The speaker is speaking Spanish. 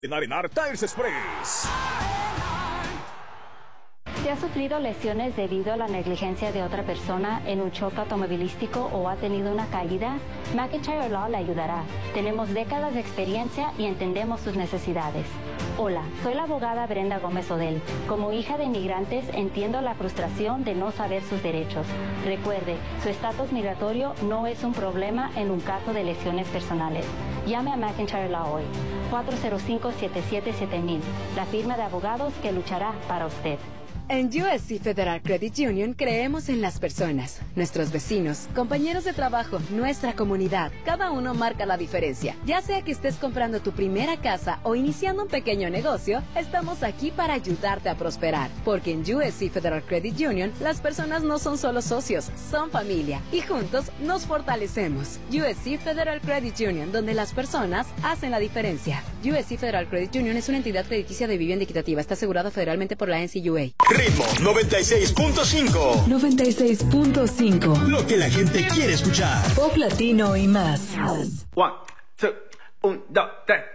En Arenar Tires Express. Si ha sufrido lesiones debido a la negligencia de otra persona en un choque automovilístico o ha tenido una caída, McIntyre Law le ayudará. Tenemos décadas de experiencia y entendemos sus necesidades. Hola, soy la abogada Brenda Gómez Odell. Como hija de inmigrantes, entiendo la frustración de no saber sus derechos. Recuerde, su estatus migratorio no es un problema en un caso de lesiones personales. Llame a McIntyre Law hoy. 405-777000, la firma de abogados que luchará para usted. En USC Federal Credit Union creemos en las personas, nuestros vecinos, compañeros de trabajo, nuestra comunidad. Cada uno marca la diferencia. Ya sea que estés comprando tu primera casa o iniciando un pequeño negocio, estamos aquí para ayudarte a prosperar. Porque en USC Federal Credit Union, las personas no son solo socios, son familia. Y juntos nos fortalecemos. USC Federal Credit Union, donde las personas hacen la diferencia. USC Federal Credit Union es una entidad crediticia de vivienda equitativa. Está asegurada federalmente por la NCUA. Ritmo 96.5. 96.5. Lo que la gente quiere escuchar. Pop latino y más. 1, 2, 1, 2, 3.